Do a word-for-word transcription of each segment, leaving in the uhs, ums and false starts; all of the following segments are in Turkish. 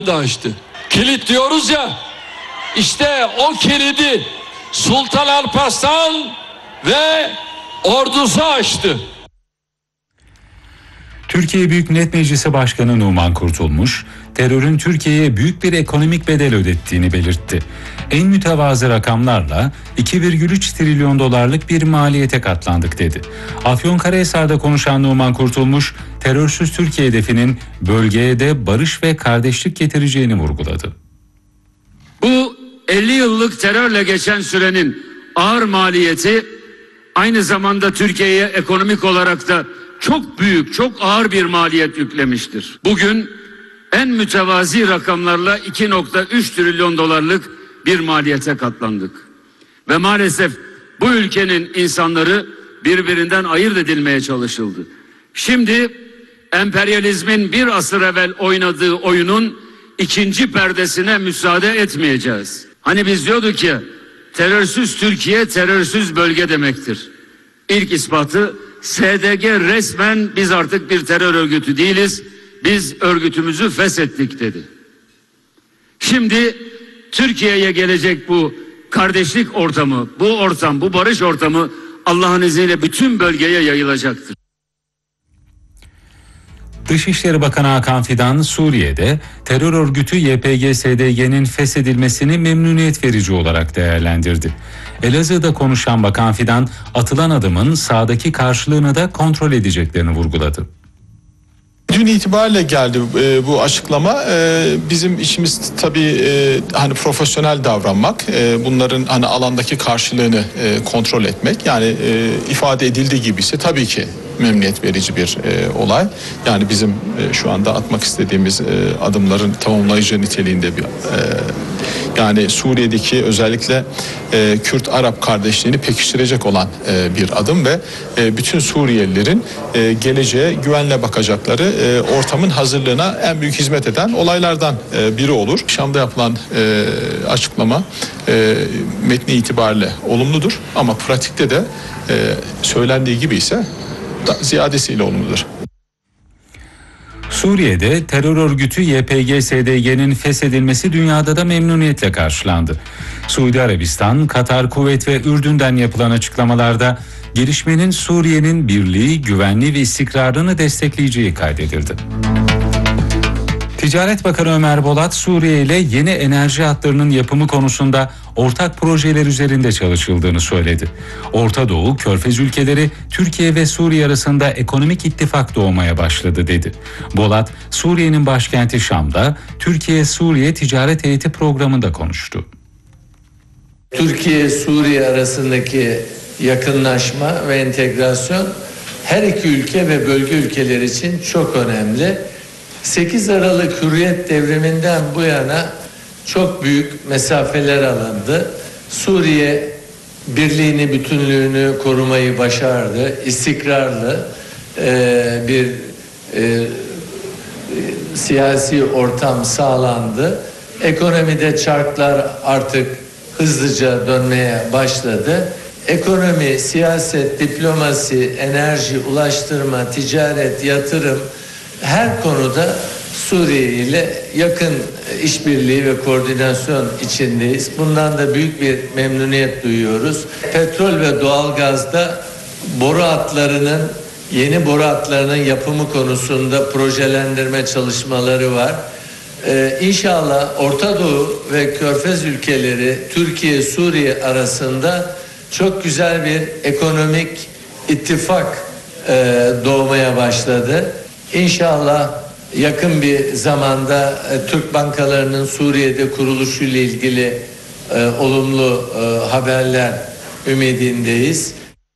da açtı. Kilit diyoruz ya, işte o kilidi Sultan Alparslan ve ordusu açtı. Türkiye Büyük Millet Meclisi Başkanı Numan Kurtulmuş, terörün Türkiye'ye büyük bir ekonomik bedel ödettiğini belirtti. En mütevazı rakamlarla iki virgül üç trilyon dolarlık bir maliyete katlandık dedi. Afyonkarahisar'da konuşan Numan Kurtulmuş, terörsüz Türkiye hedefinin bölgeye de barış ve kardeşlik getireceğini vurguladı. Bu elli yıllık terörle geçen sürenin ağır maliyeti aynı zamanda Türkiye'ye ekonomik olarak da çok büyük, çok ağır bir maliyet yüklemiştir. Bugün en mütevazi rakamlarla iki virgül üç trilyon dolarlık bir maliyete katlandık. Ve maalesef bu ülkenin insanları birbirinden ayırt edilmeye çalışıldı. Şimdi emperyalizmin bir asır evvel oynadığı oyunun ikinci perdesine müsaade etmeyeceğiz. Hani biz diyorduk ya, terörsüz Türkiye terörsüz bölge demektir. İlk ispatı S D G resmen biz artık bir terör örgütü değiliz, biz örgütümüzü feshettik dedi. Şimdi Türkiye'ye gelecek bu kardeşlik ortamı, bu ortam, bu barış ortamı Allah'ın izniyle bütün bölgeye yayılacaktır. Dışişleri Bakanı Hakan Fidan, Suriye'de terör örgütü Y P G S D G'nin feshedilmesini memnuniyet verici olarak değerlendirdi. Elazığ'da konuşan Bakan Fidan, atılan adımın sahadaki karşılığını da kontrol edeceklerini vurguladı. Dün itibariyle geldi e, bu açıklama. E, bizim işimiz tabii e, hani profesyonel davranmak, e, bunların hani alandaki karşılığını e, kontrol etmek. Yani e, ifade edildiği gibi ise tabii ki memnuniyet verici bir e, olay. Yani bizim e, şu anda atmak istediğimiz e, adımların tamamlayıcı niteliğinde bir e, yani Suriye'deki özellikle e, Kürt-Arap kardeşliğini pekiştirecek olan e, bir adım ve e, bütün Suriyelilerin e, geleceğe güvenle bakacakları e, ortamın hazırlığına en büyük hizmet eden olaylardan e, biri olur. Şam'da yapılan e, açıklama e, metni itibariyle olumludur ama pratikte de e, söylendiği gibi ise da ziyadesiyle olumludur. Suriye'de terör örgütü Y P G S D G'nin feshedilmesi dünyada da memnuniyetle karşılandı. Suudi Arabistan, Katar, Kuveyt ve Ürdün'den yapılan açıklamalarda gelişmenin Suriye'nin birliği, güvenliği ve istikrarını destekleyeceği kaydedildi. Ticaret Bakanı Ömer Bolat, Suriye ile yeni enerji hatlarının yapımı konusunda ortak projeler üzerinde çalışıldığını söyledi. Orta Doğu, Körfez ülkeleri Türkiye ve Suriye arasında ekonomik ittifak doğmaya başladı dedi. Bolat, Suriye'nin başkenti Şam'da Türkiye-Suriye Ticaret Heyeti programında konuştu. Türkiye-Suriye arasındaki yakınlaşma ve entegrasyon her iki ülke ve bölge ülkeleri için çok önemli. sekiz Aralık Hürriyet Devrimi'nden bu yana çok büyük mesafeler alındı. Suriye birliğini, bütünlüğünü korumayı başardı. İstikrarlı e, bir e, siyasi ortam sağlandı. Ekonomide çarklar artık hızlıca dönmeye başladı. Ekonomi, siyaset, diplomasi, enerji, ulaştırma, ticaret, yatırım her konuda Suriye ile yakın işbirliği ve koordinasyon içindeyiz. Bundan da büyük bir memnuniyet duyuyoruz. Petrol ve doğalgazda boru hatlarının, yeni boru hatlarının yapımı konusunda projelendirme çalışmaları var. Ee, İnşallah Orta Doğu ve Körfez ülkeleri Türkiye-Suriye arasında çok güzel bir ekonomik ittifak e, doğmaya başladı. İnşallah yakın bir zamanda e, Türk bankalarının Suriye'de kuruluşu ile ilgili e, olumlu e, haberler ümidindeyiz.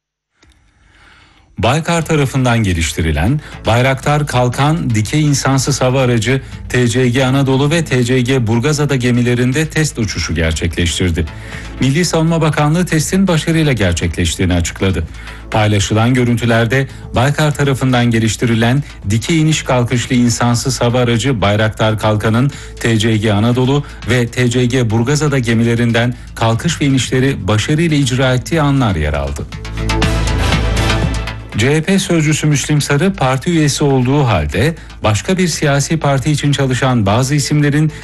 Baykar tarafından geliştirilen Bayraktar Kalkan dikey insansız hava aracı T C G Anadolu ve T C G Burgazada gemilerinde test uçuşu gerçekleştirdi. Milli Savunma Bakanlığı testin başarıyla gerçekleştiğini açıkladı. Paylaşılan görüntülerde Baykar tarafından geliştirilen dikey iniş kalkışlı insansız hava aracı Bayraktar Kalkan'ın T C G Anadolu ve T C G Burgazada gemilerinden kalkış ve inişleri başarıyla icra ettiği anlar yer aldı. C H P sözcüsü Müslim Sarı parti üyesi olduğu halde başka bir siyasi parti için çalışan bazı isimlerin